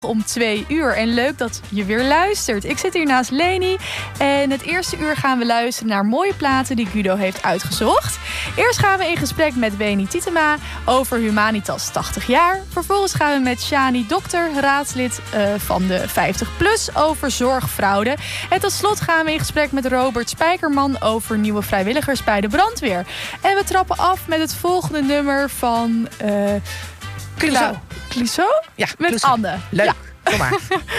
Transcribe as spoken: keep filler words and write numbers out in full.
om twee uur. En leuk dat je weer luistert. Ik zit hier naast Leni. En het eerste uur gaan we luisteren naar mooie platen die Guido heeft uitgezocht. Eerst gaan we in gesprek met Weni Titema over Humanitas tachtig jaar. Vervolgens gaan we met Shani Dokter, raadslid uh, van de vijftig plus, over zorgfraude. En tot slot gaan we in gesprek met Robert Spijkerman over nieuwe vrijwilligers bij de brandweer. En we trappen af met het volgende nummer van... Uh, Clouseau. Clouseau? Ja, met Clouseau. Anne. Leuk, ja. kom maar.